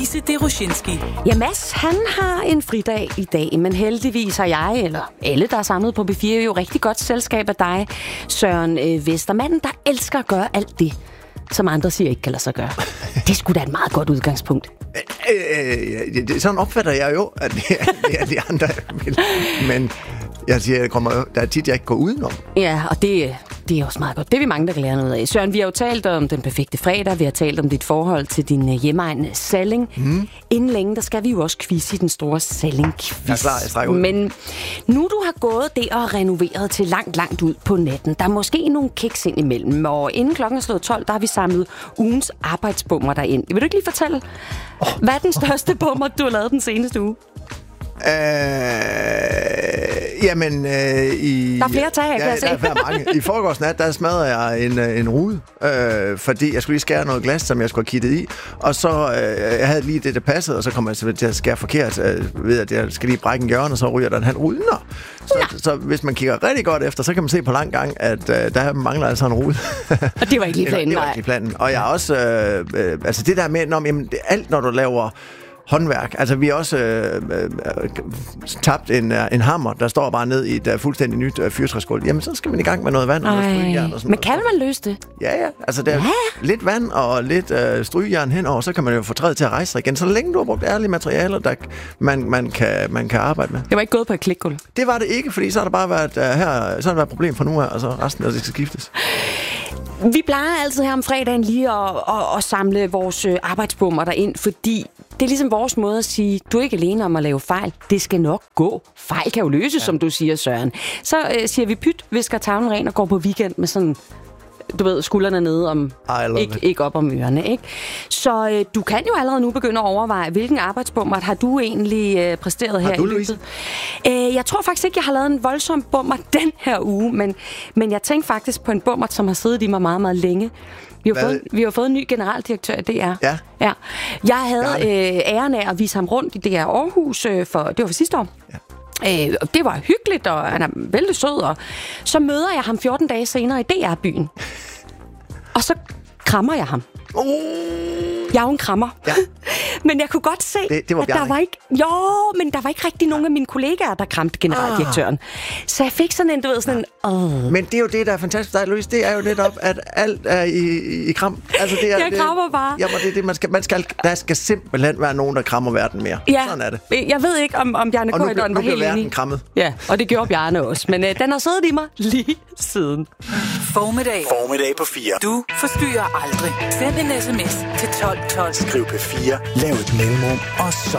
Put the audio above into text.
Ja, Mads, han har en fridag i dag, men heldigvis har jeg, eller alle, der er samlet på B4, jo rigtig godt selskab af dig, Søren Vestermanden, der elsker at gøre alt det, som andre siger ikke kan lade sig gøre. Det skulle da et meget godt udgangspunkt. Sådan opfatter jeg jo, at det er de andre vil. Men jeg siger, der er tit, jeg ikke går udenom. Ja, og det er også meget godt. Det er vi mange, der kan lære noget af. Søren, vi har jo talt om den perfekte fredag. Vi har talt om dit forhold til din hjemmeegn Salling. Inden længe, der skal vi jo også quizze i den store Salling-quiz. Jeg er klar, jeg strækker ud. Men nu du har gået der og renoveret til langt ud på natten, der er måske nogle kiks ind imellem. Og inden klokken er slået 12, der har vi samlet ugens arbejdsbummer derind. Vil du ikke lige fortælle, hvad er den største bummer, du har lavet den seneste uge? Jamen, der er flere tag, kan jeg se. Der er mange. I forgårs nat, der smadrede jeg en rude, fordi jeg skulle lige skære noget glas, som jeg skulle have kittet i. Og så, jeg havde lige det, der passede, og så kom jeg til at skære forkert, ved at jeg skal lige brække en hjørne, og så ryger der en halv rude. Så hvis man kigger rigtig godt efter, så kan man se på lang gang, at der mangler altså en rude. Og det var ikke lige planen, det var ikke lige planen. Og jeg har også, altså det der med, jamen, alt når du laver håndværk. Altså, vi har også tabt en hammer, der står bare ned i et fuldstændig nyt fyrtræsgulv. Jamen, så skal man i gang med noget vand og noget strygejern og sådan men kan man løse det? Ja. Altså, der er lidt vand og lidt strygejern henover, så kan man jo få træet til at rejse sig igen. Så længe du har brugt ærlige materialer, der man kan arbejde med. Det var ikke gået på et klikgulv? Det var det ikke, fordi så har der bare været så har der været et problem fra nu af, og så resten af det skal skiftes. Vi plejer altid her om fredagen lige at samle vores arbejdsbummer derind, fordi det er ligesom vores måde at sige, du er ikke alene om at lave fejl. Det skal nok gå. Fejl kan jo løses, som du siger, Søren. Så siger vi pyt, visker tavlen ren og går på weekend med sådan, du ved, skuldrene nede om, ikke op om ørerne, ikke? Så du kan jo allerede nu begynde at overveje, hvilken arbejdsbummer har du egentlig præsteret her i løbet? Jeg tror faktisk ikke, jeg har lavet en voldsom bummer den her uge, men jeg tænkte faktisk på en bummer, som har siddet i mig meget, meget længe. Vi har fået en ny generaldirektør i DR. Ja. Jeg havde æren af at vise ham rundt i DR Aarhus, det var for sidste år. Ja. Det var hyggeligt, og han er vældig sød. Og så møder jeg ham 14 dage senere i DR-byen. Og så krammer jeg ham. Jeg er jo en krammer. Ja. Men jeg kunne godt se, at der var ikke... Jo, men der var ikke rigtig nogen af mine kollegaer, der kramte generaldirektøren. Så jeg fik sådan en, du ved, sådan en... Men det er jo det, der er fantastisk dig, Louise. Det er jo netop, at alt er i kram. Altså, det er, jeg krammer bare. Jamen, det er det, der skal simpelthen være nogen, der krammer verden mere. Ja. Sådan er det. Jeg ved ikke, om Bjarne Corydon var helt enig. Krammet. Ja, og det gjorde Bjarne også. Men den har siddet i mig lige siden. Formiddag på 4. Du forstyrrer aldrig. Send en sms til 1212. Skriv P4, lav et mellemrum, og så